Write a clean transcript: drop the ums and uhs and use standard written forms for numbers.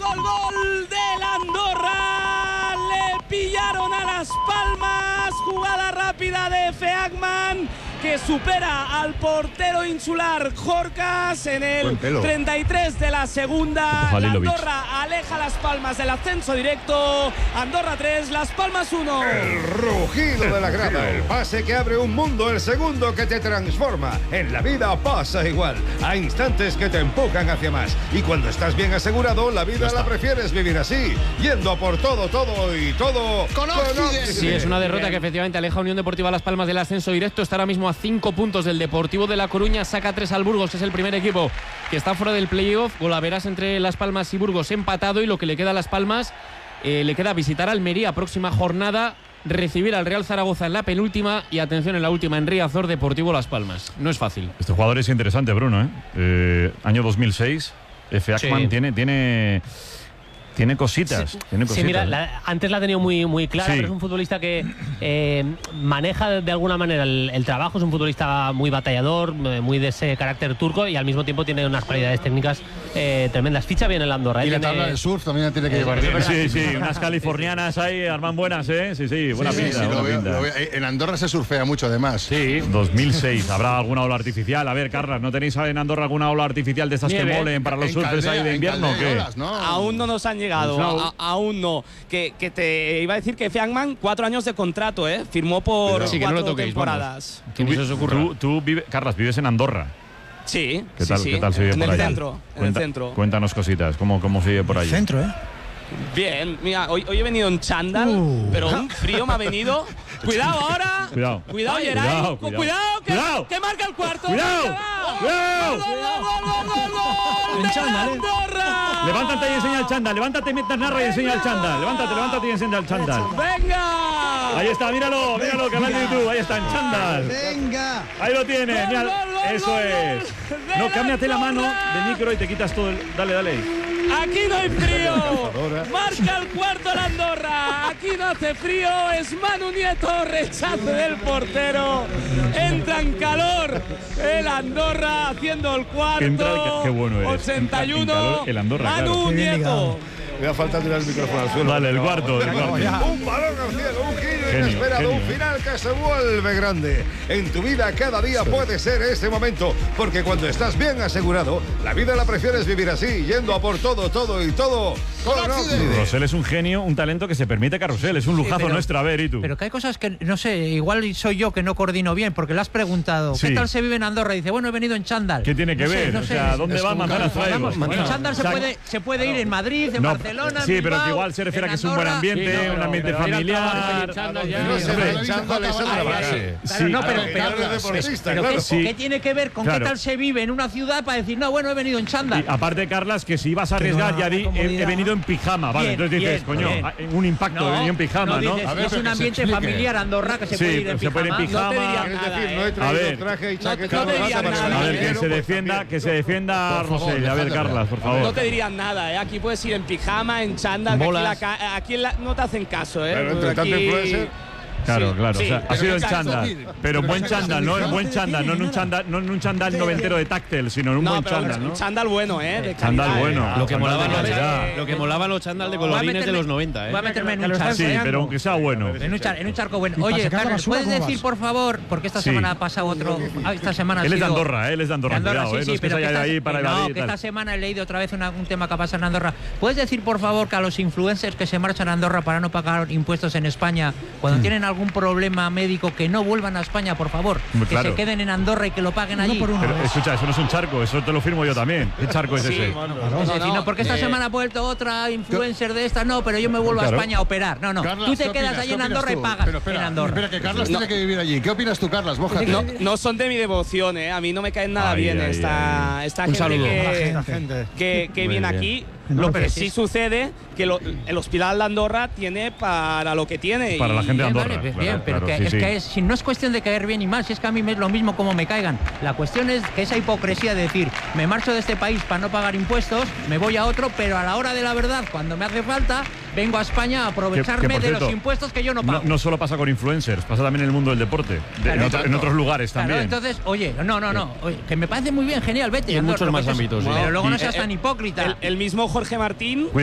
gol del Andorra. Le pillaron a Las Palmas. Jugada rápida de Feagman, que supera al portero insular Jorcas en el 33 de la segunda. La Andorra aleja a Las Palmas del ascenso directo. Andorra 3, Las Palmas 1. El rugido de la grada, el pase que abre un mundo, el segundo que te transforma. En la vida pasa igual. Hay instantes que te empujan hacia más. Y cuando estás bien asegurado, la vida la prefieres vivir así, yendo a por todo, todo y todo con Oxide. Sí, es una derrota que efectivamente aleja a Unión Deportiva Las Palmas del ascenso directo. Está ahora mismo a 5 puntos del Deportivo de La Coruña, saca 3 al Burgos, que es el primer equipo que está fuera del playoff. Golaveras entre Las Palmas y Burgos empatado, y lo que le queda a Las Palmas, le queda visitar Almería próxima jornada, recibir al Real Zaragoza en la penúltima y, atención, en la última en Riazor, Deportivo Las Palmas. No es fácil. Este jugador es interesante, Bruno, Año 2006, Feagman tiene cositas. Sí, mira, antes la ha tenido muy clara, pero es un futbolista que maneja de alguna manera el trabajo. Es un futbolista muy batallador, muy de ese carácter turco, y al mismo tiempo tiene unas cualidades técnicas tremendas. Ficha bien el Andorra. Y la tabla del surf también tiene que llevar. Sí, unas californianas ahí, arman buenas, Sí, buena pinta. Lo veo. En Andorra se surfea mucho, además. Sí, 2006. ¿Habrá alguna ola artificial? A ver, Carlas, ¿no tenéis en Andorra alguna ola artificial de estas que molen para los surfers ahí de invierno o qué? Aún no nos han llegado. Aún no. Que te iba a decir que Feagman, 4 años de contrato, firmó por 4 temporadas. Tú Carlas, vives en Andorra. Sí. ¿Qué tal se vive por allá? En el centro. Cuéntanos cositas, ¿cómo se vive por allí? El centro, Bien, mira, hoy he venido en chándal, pero un frío me ha venido. Cuidado ahora. Cuidado, Geray. Cuidado, que marca el cuarto. Cuidado. En chándal, Levántate y enseña el chándal. Levántate mientras narra y enseña el chándal. Levántate y enseña el chándal. ¡Venga! Ahí está, míralo, canal de YouTube. Ahí está, en chándal. ¡Venga! Ahí lo tienes. Eso es. No, cámbiate la mano de micro y te quitas todo el... Dale. Aquí no hay frío. Marca el cuarto el Andorra. Aquí no hace frío. Es Manu Nieto. Rechace del portero. Entra en calor el Andorra haciendo el cuarto. Qué bueno eres. 81. El Andorra, Manu Nieto. Me ha faltado tirar el micrófono al suelo. Vale, el cuarto. Un balón al cielo, un giro inesperado, un final que se vuelve grande. En tu vida cada día puede ser ese momento, porque cuando estás bien asegurado, la vida la prefieres vivir así, yendo a por todo, todo y todo con Oxide. Rosell es un genio, un talento que se permite carrusel. Es un lujazo nuestro. A ver, ¿y tú? Pero que hay cosas que, no sé, igual soy yo que no coordino bien, porque le has preguntado, ¿qué tal se vive en Andorra? Y dice, bueno, he venido en chándal. ¿Qué tiene que ver? No sé. O sea, ¿dónde va manzanas traigo? En chándal se puede ir en Madrid, en Barcelona, sí, en Bilbao, pero que igual se refiere a que es un buen ambiente, un ambiente familiar. ¿Qué tiene que ver con qué tal se vive en una ciudad para decir, no, bueno, he venido en chándal? Aparte, Carlas, que si ibas a arriesgar, ya he venido en pijama, ¿vale? Entonces dices, coño, un impacto, he venido en pijama, ¿no? Es un ambiente familiar Andorra que se puede ir en pijama. No te traje y chaqueta. A ver, que se defienda Rosell. A ver, Carlas, por favor. No te dirían nada, Aquí puedes ir en pijama, en chándal. Aquí no te hacen caso, Pero entre tanto influencer. Claro. O sea, ha sido en chándal. Pero buen chándal, ¿no? En buen chándal, no en un chándal noventero de táctel, sino en un buen chándal, ¿no? Un chándal bueno, de chándal bueno. Lo que molaban los chándal de colorines de los 90, Voy a meterme en un charco. Sí, pero aunque sea bueno. En un charco bueno. Oye, Carlos, ¿puedes decir, por favor, porque esta semana ha pasado otro... Esta semana él es de Andorra, cuidado, sí, pero que ahí para evadir. Que esta semana he leído otra vez un tema que ha pasado en Andorra. ¿Puedes decir, por favor, que a los influencers que se marchan a Andorra para no pagar impuestos en España, cuando tienen algún problema médico, que no vuelvan a España, por favor? Que se queden en Andorra y que lo paguen allí. Pero escucha, eso no es un charco, eso te lo firmo yo también. ¿Qué charco es ese? Porque esta semana ha vuelto otra influencer de esta, pero yo me vuelvo a España a operar. No, Carlas, tú te quedas allí en Andorra y pagas en Andorra. Espera, que Carlas tiene que vivir allí. ¿Qué opinas tú, Carlas? No son de mi devoción, A mí no me caen nada bien esta gente que viene aquí. Lo que sí sucede que el Hospital de Andorra tiene para lo que tiene. Para la gente de Andorra. Pero si no es cuestión de caer bien y mal, si es que a mí me es lo mismo como me caigan. La cuestión es que esa hipocresía de decir, me marcho de este país para no pagar impuestos, me voy a otro, pero a la hora de la verdad, cuando me hace falta, vengo a España a aprovecharme de los impuestos que yo no pago. No solo pasa con influencers, pasa también en el mundo del deporte, en otros lugares también. Entonces, oye, que me parece muy bien, genial, vete. En muchos más ámbitos. Pero luego no seas tan hipócrita. El mismo Jorge Martín